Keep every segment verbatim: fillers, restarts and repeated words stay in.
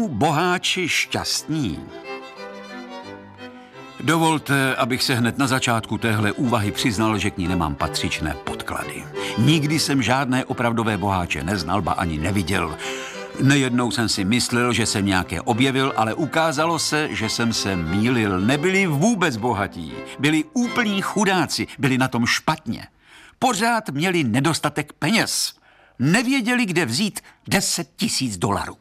Boháči šťastní. Dovolte, abych se hned na začátku téhle úvahy přiznal, že k ní nemám patřičné podklady. Nikdy jsem žádné opravdové boháče neznal, ba ani neviděl. Nejednou jsem si myslel, že jsem nějaké objevil, ale ukázalo se, že jsem se mýlil. Nebyli vůbec bohatí, byli úplní chudáci, byli na tom špatně. Pořád měli nedostatek peněz. Nevěděli, kde vzít deset tisíc dolarů.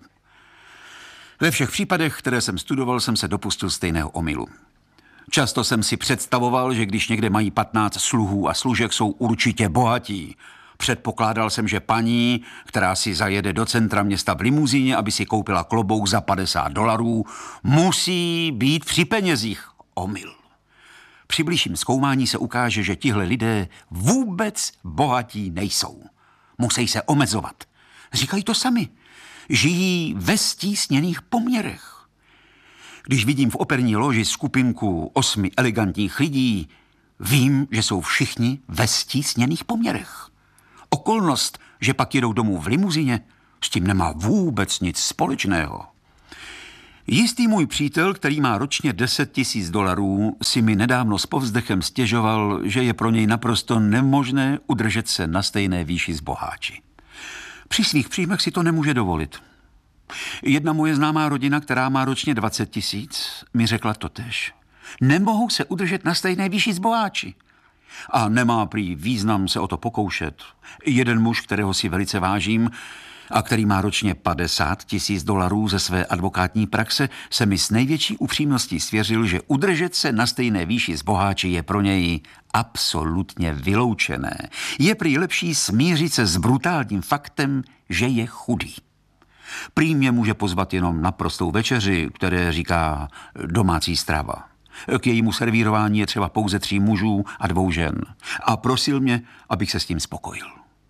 Ve všech případech, které jsem studoval, jsem se dopustil stejného omylu. Často jsem si představoval, že když někde mají patnáct sluhů a služek, jsou určitě bohatí. Předpokládal jsem, že paní, která si zajede do centra města v limuzíně, aby si koupila klobouk za padesát dolarů, musí být při penězích. Omyl. Při bližším zkoumání se ukáže, že tihle lidé vůbec bohatí nejsou. Musí se omezovat. Říkají to sami. Žijí ve stísněných poměrech. Když vidím v operní loži skupinku osmi elegantních lidí, vím, že jsou všichni ve stísněných poměrech. Okolnost, že pak jedou domů v limuzině, s tím nemá vůbec nic společného. Jistý můj přítel, který má ročně deset tisíc dolarů, si mi nedávno s povzdechem stěžoval, že je pro něj naprosto nemožné udržet se na stejné výši s boháči. Při svých příjmech si to nemůže dovolit. Jedna moje známá rodina, která má ročně dvacet tisíc, mi řekla totéž. Nemohou se udržet na stejné výši s boháči. A nemá prý význam se o to pokoušet. Jeden muž, kterého si velice vážím a který má ročně padesát tisíc dolarů ze své advokátní praxe, se mi s největší upřímností svěřil, že udržet se na stejné výši s boháči je pro něj absolutně vyloučené. Je prý lepší smířit se s brutálním faktem, že je chudý. Prý mě může pozvat jenom na prostou večeři, které říká domácí strava. K jejímu servírování je třeba pouze tří mužů a dvou žen. A prosil mě, abych se s tím spokojil.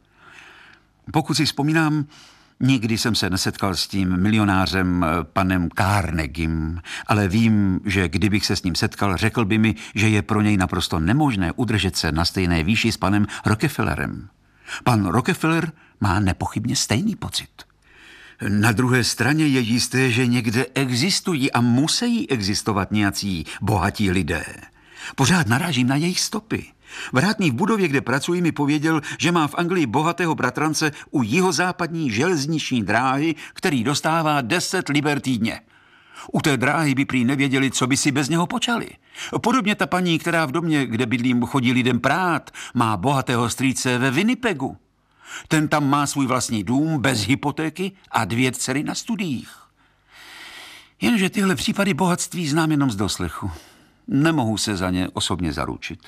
Pokud si vzpomínám, nikdy jsem se nesetkal s tím milionářem panem Carnegiem, ale vím, že kdybych se s ním setkal, řekl by mi, že je pro něj naprosto nemožné udržet se na stejné výši s panem Rockefellerem. Pan Rockefeller má nepochybně stejný pocit. Na druhé straně je jisté, že někde existují a musí existovat nějací bohatí lidé. Pořád narážím na jejich stopy. Vrátný v budově, kde pracuji, mi pověděl, že má v Anglii bohatého bratrance u jihozápadní železniční dráhy, který dostává deset liber týdně. U té dráhy by prý nevěděli, co by si bez něho počali. Podobně ta paní, která v domě, kde bydlím, chodí lidem prát, má bohatého strýce ve Winnipegu. Ten tam má svůj vlastní dům bez hypotéky a dvě dcery na studiích. Jenže tyhle případy bohatství znám jenom z doslechu. Nemohu se za ně osobně zaručit.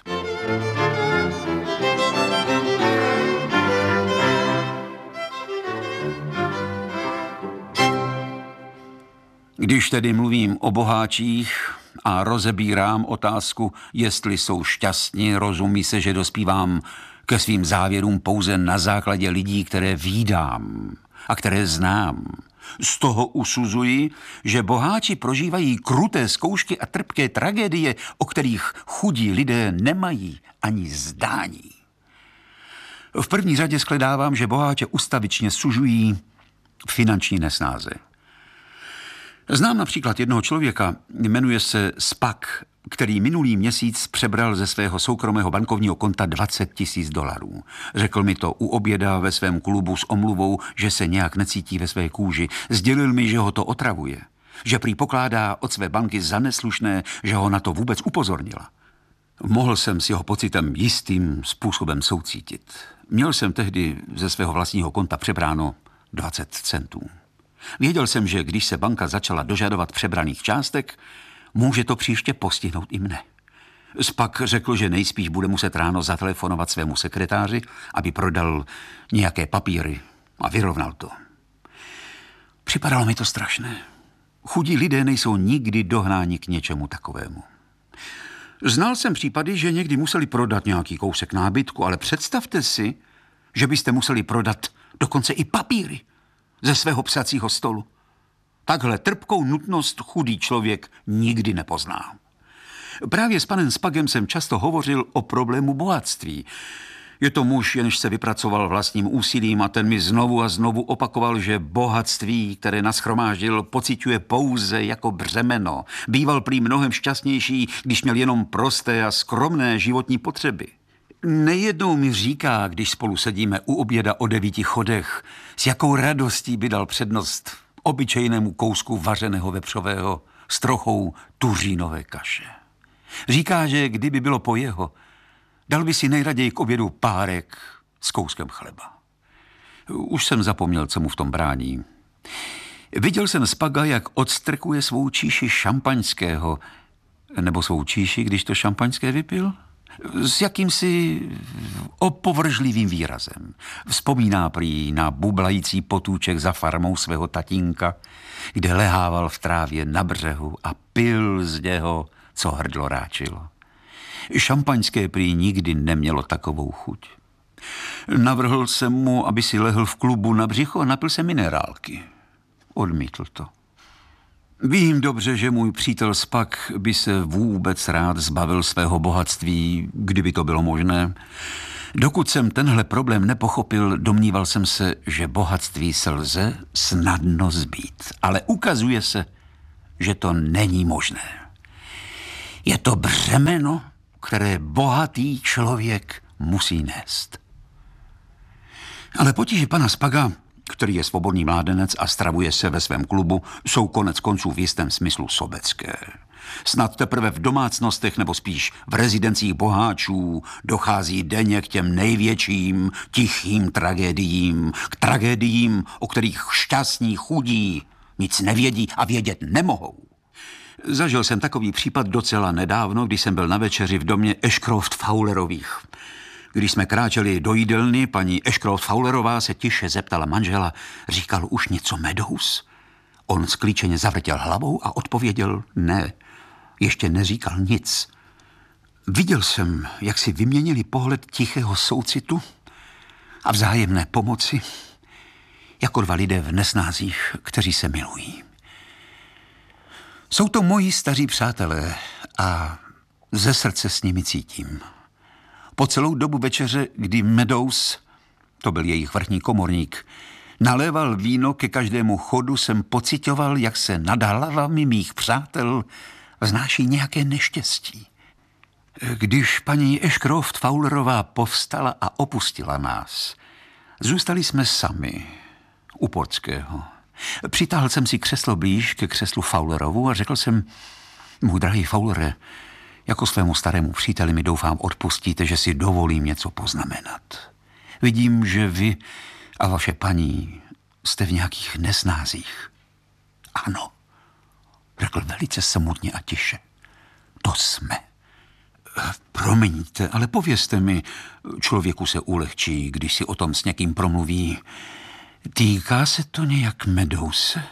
Když tedy mluvím o boháčích a rozebírám otázku, jestli jsou šťastní, rozumí se, že dospívám ke svým závěrům pouze na základě lidí, které vídám a které znám. Z toho usuzuji, že boháči prožívají kruté zkoušky a trpké tragédie, o kterých chudí lidé nemají ani zdání. V první řadě shledávám, že boháče ustavičně sužují finanční nesnáze. Znám například jednoho člověka, jmenuje se Spak, který minulý měsíc přebral ze svého soukromého bankovního konta dvacet tisíc dolarů. Řekl mi to u oběda ve svém klubu s omluvou, že se nějak necítí ve své kůži. Sdělil mi, že ho to otravuje. Že prý pokládá od své banky za neslušné, že ho na to vůbec upozornila. Mohl jsem s jeho pocitem jistým způsobem soucítit. Měl jsem tehdy ze svého vlastního konta přebráno dvacet centů. Věděl jsem, že když se banka začala dožadovat přebraných částek, může to příště postihnout i mne. Spak řekl, že nejspíš bude muset ráno zatelefonovat svému sekretáři, aby prodal nějaké papíry a vyrovnal to. Připadalo mi to strašné. Chudí lidé nejsou nikdy dohnáni k něčemu takovému. Znal jsem případy, že někdy museli prodat nějaký kousek nábytku, ale představte si, že byste museli prodat dokonce i papíry ze svého psacího stolu. Takhle trpkou nutnost chudý člověk nikdy nepozná. Právě s panem Spagem jsem často hovořil o problému bohatství. Je to muž, jenž se vypracoval vlastním úsilím a ten mi znovu a znovu opakoval, že bohatství, které nashromáždil, pociťuje pouze jako břemeno. Býval prý mnohem šťastnější, když měl jenom prosté a skromné životní potřeby. Nejednou mi říká, když spolu sedíme u oběda o devíti chodech, s jakou radostí by dal přednost obyčejnému kousku vařeného vepřového s trochou tuřínové kaše. Říká, že kdyby bylo po jeho, dal by si nejraději k obědu párek s kouskem chleba. Už jsem zapomněl, co mu v tom brání. Viděl jsem Spaga, jak odstrkuje svou číši šampaňského, nebo svou číši, když to šampaňské vypil, s jakýmsi opovržlivým výrazem. Vzpomíná prý na bublající potůček za farmou svého tatínka, kde lehával v trávě na břehu a pil z něho, co hrdlo ráčilo. Šampaňské prý nikdy nemělo takovou chuť. Navrhl jsem mu, aby si lehl v klubu na břicho a napil se minerálky. Odmítl to. Vím dobře, že můj přítel Spag by se vůbec rád zbavil svého bohatství, kdyby to bylo možné. Dokud jsem tenhle problém nepochopil, domníval jsem se, že bohatství se lze snadno zbít. Ale ukazuje se, že to není možné. Je to břemeno, které bohatý člověk musí nést. Ale potíže pana Spaga, který je svobodný mládenec a stravuje se ve svém klubu, jsou konec konců v jistém smyslu sobecké. Snad teprve v domácnostech nebo spíš v rezidencích boháčů dochází denně k těm největším tichým tragédiím, k tragédiím, o kterých šťastní chudí nic nevědí a vědět nemohou. Zažil jsem takový případ docela nedávno, když jsem byl na večeři v domě Ashcroft Fowlerových. Když jsme kráčeli do jídelny, paní Ashcroft Fowlerová se tiše zeptala manžela, říkal už něco Meadows? On sklíčeně zavrtěl hlavou a odpověděl ne, ještě neříkal nic. Viděl jsem, jak si vyměnili pohled tichého soucitu a vzájemné pomoci, jako dva lidé v nesnázích, kteří se milují. Jsou to moji staří přátelé a ze srdce s nimi cítím. Po celou dobu večeře, kdy Meadows, to byl jejich vrchní komorník, naléval víno ke každému chodu, jsem pocitoval, jak se nad hlavami mých přátel vznáší nějaké neštěstí. Když paní Ashcroft Fowlerová povstala a opustila nás, zůstali jsme sami u Portského. Přitáhl jsem si křeslo blíž ke křeslu Fowlerovu a řekl jsem, můj drahý Fowlere, jako svému starému příteli mi doufám odpustíte, že si dovolím něco poznamenat. Vidím, že vy a vaše paní jste v nějakých nesnázích. Ano, řekl velice smutně a tiše. To jsme. Promiňte, ale povězte mi, člověku se ulehčí, když si o tom s někým promluví. Týká se to nějak Meadowse?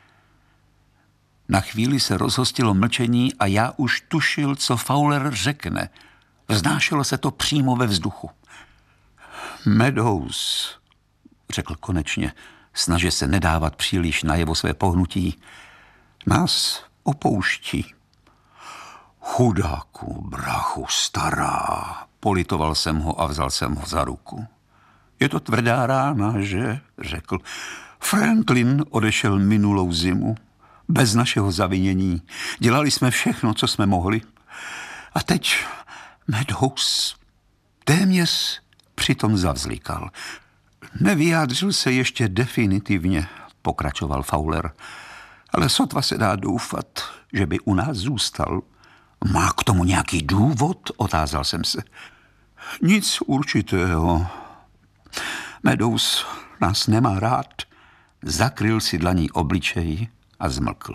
Na chvíli se rozhostilo mlčení a já už tušil, co Fowler řekne. Vznášelo se to přímo ve vzduchu. Meadows, řekl konečně, snaže se nedávat příliš najevo své pohnutí, nás opouští. Chudáku, brachu, stará, politoval jsem ho a vzal jsem ho za ruku. Je to tvrdá rána, že, řekl. Franklin odešel minulou zimu. Bez našeho zavinění. Dělali jsme všechno, co jsme mohli. A teď Meadows téměř přitom zavzlikal. Nevyjádřil se ještě definitivně, pokračoval Fowler, ale sotva se dá doufat, že by u nás zůstal. Má k tomu nějaký důvod? Otázal jsem se. Nic určitého. Meadows nás nemá rád. Zakryl si dlaní obličej a zmlkl.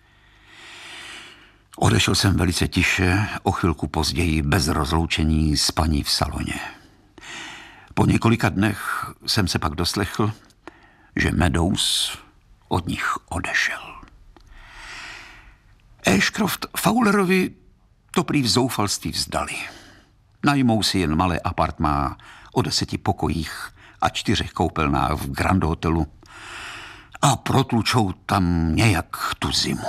Odešel jsem velice tiše, o chvilku později bez rozloučení s paní v saloně. Po několika dnech jsem se pak doslechl, že Meadows od nich odešel. Ashcroft Fowlerovi to prý v zoufalství vzdali. Najmou si jen malé apartmá o deseti pokojích a čtyřech koupelnách v Grand Hotelu a protlučou tam nějak tu zimu.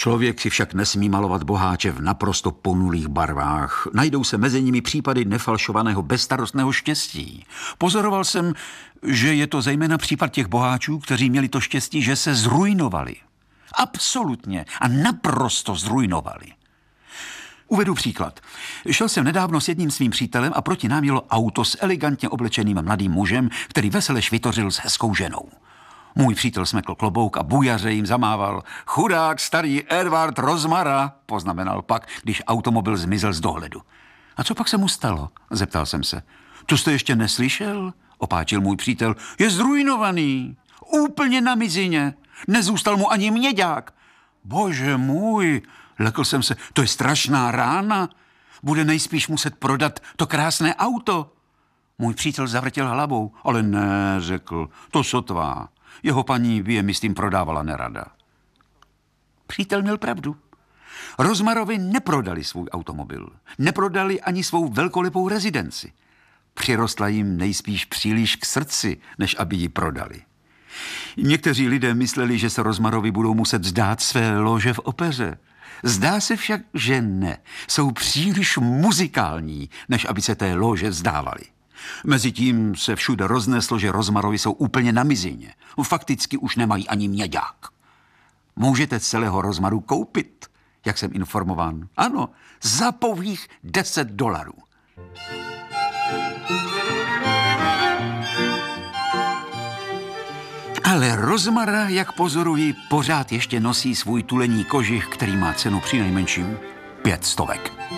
Člověk si však nesmí malovat boháče v naprosto ponulých barvách. Najdou se mezi nimi případy nefalšovaného bezstarostného štěstí. Pozoroval jsem, že je to zejména případ těch boháčů, kteří měli to štěstí, že se zrujnovali. Absolutně a naprosto zrujnovali. Uvedu příklad. Šel jsem nedávno s jedním svým přítelem a proti nám jelo auto s elegantně oblečeným mladým mužem, který vesele švitořil s hezkou ženou. Můj přítel smekl klobouk a bujaře jim zamával. Chudák starý Edward Rozmara, poznamenal pak, když automobil zmizel z dohledu. A co pak se mu stalo? Zeptal jsem se. To jste ještě neslyšel? Opáčil můj přítel. Je zrujnovaný. Úplně na mizině. Nezůstal mu ani měďák. Bože můj, lekl jsem se, to je strašná rána. Bude nejspíš muset prodat to krásné auto. Můj přítel zavrtěl hlavou. Ale ne, řekl, to sotva. Jeho paní by je, myslím, prodávala nerada. Přítel měl pravdu. Rozmarovi neprodali svůj automobil. Neprodali ani svou velkolepou rezidenci. Přirostla jim nejspíš příliš k srdci, než aby ji prodali. Někteří lidé mysleli, že se Rozmarovi budou muset vzdát své lože v opeře. Zdá se však, že ne. Jsou příliš muzikální, než aby se té lože vzdávali. Mezitím se všude rozneslo, že Rozmarovi jsou úplně na mizině. Fakticky už nemají ani měďák. Můžete celého Rozmaru koupit, jak jsem informován. Ano, za pouhých deset dolarů. Ale Rozmara, jak pozoruji, pořád ještě nosí svůj tulení kožich, který má cenu přinejmenším pět stovek.